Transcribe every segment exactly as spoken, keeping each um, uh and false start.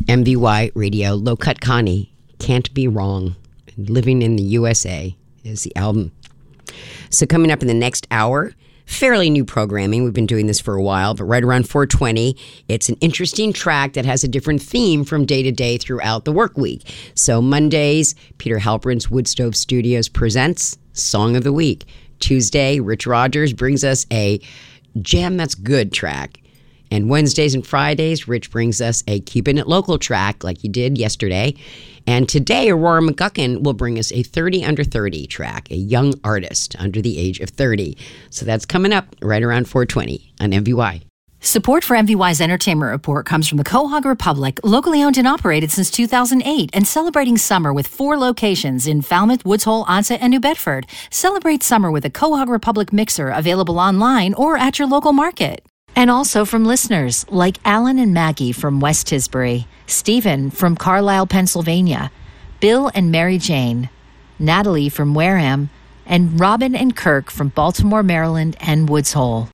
M V Y Radio, Low Cut Connie, Can't Be Wrong. Living in the U S A is the album. So coming up in the next hour, fairly new programming. We've been doing this for a while, but right around four twenty, it's an interesting track that has a different theme from day to day throughout the work week. So Mondays, Peter Halperin's Woodstove Studios presents Song of the Week. Tuesday, Rich Rogers brings us a Jam That's Good track. And Wednesdays and Fridays, Rich brings us a Keeping It Local track like he did yesterday. And today, Aurora McGuckin will bring us a thirty under thirty track, a young artist under the age of thirty. So that's coming up right around four twenty on M V Y. Support for M V Y's Entertainment Report comes from the Quahog Republic, locally owned and operated since two thousand eight, and celebrating summer with four locations in Falmouth, Woods Hole, Onset, and New Bedford. Celebrate summer with a Quahog Republic mixer available online or at your local market. And also from listeners like Alan and Maggie from West Tisbury, Stephen from Carlisle, Pennsylvania, Bill and Mary Jane, Natalie from Wareham, and Robin and Kirk from Baltimore, Maryland, and Woods Hole.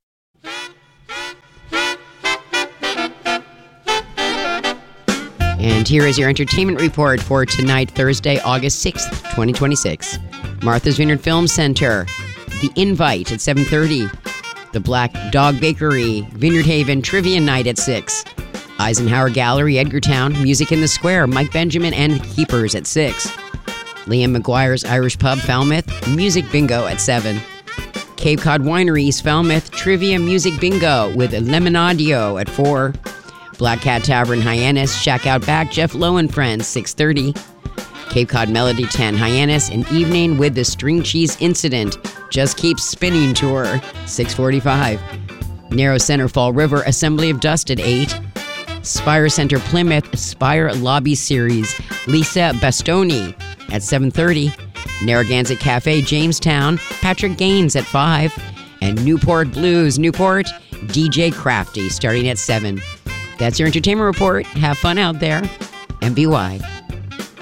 And here is your entertainment report for tonight, Thursday, August sixth, twenty twenty-six. Martha's Vineyard Film Center, The Invite at seven thirty. The Black Dog Bakery, Vineyard Haven Trivia Night at six. Eisenhower Gallery, Edgartown, Music in the Square, Mike Benjamin and Keepers at six. Liam McGuire's Irish Pub, Falmouth, Music Bingo at seven. Cape Cod Winery, East Falmouth, Trivia Music Bingo with Lemonadio at four. Black Cat Tavern, Hyannis, Shack Out Back, Jeff Lowe and Friends, six thirty. Cape Cod Melody ten, Hyannis, an evening with the String Cheese Incident, Just Keep Spinning Tour, six forty-five. Narrow Center Fall River, Assembly of Dust at eight. Spire Center Plymouth, Spire Lobby Series, Lisa Bastoni at seven thirty. Narragansett Cafe, Jamestown, Patrick Gaines at five. And Newport Blues, Newport, D J Crafty starting at seven. That's your entertainment report. Have fun out there. M V Y.